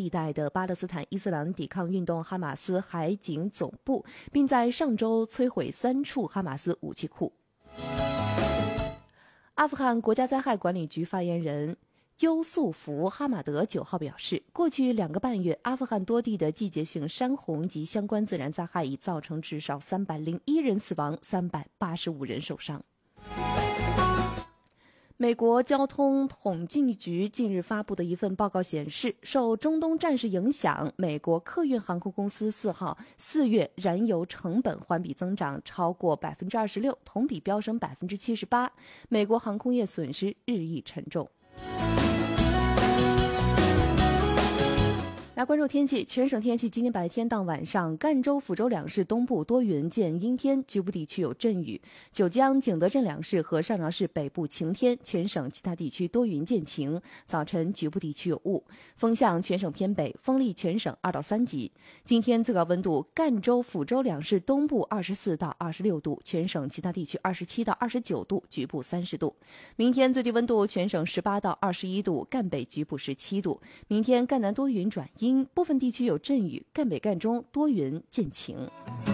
地带的巴勒斯坦伊斯兰抵抗运动哈马斯海警总部，并在上周摧毁3处哈马斯武器库。阿富汗国家灾害管理局发言人优素福·哈马德9号表示，过去2个半月，阿富汗多地的季节性山洪及相关自然灾害已造成至少301人死亡，385人受伤。美国交通统计局近日发布的一份报告显示，受中东战事影响，美国客运航空公司4月燃油成本环比增长超过26%，同比飙升78%，美国航空业损失日益沉重。来关注天气，全省天气今天白天到晚上，赣州、抚州两市东部多云见阴天，局部地区有阵雨；九江、景德镇两市和上饶市北部晴天，全省其他地区多云见晴，早晨局部地区有雾。风向全省偏北，风力全省2到3级。今天最高温度，赣州、抚州两市东部24到26度，全省其他地区27到29度，局部30度。明天最低温度全省18到21度，赣北局部17度。明天赣南多云转阴，部分地区有阵雨，赣北赣中多云见晴。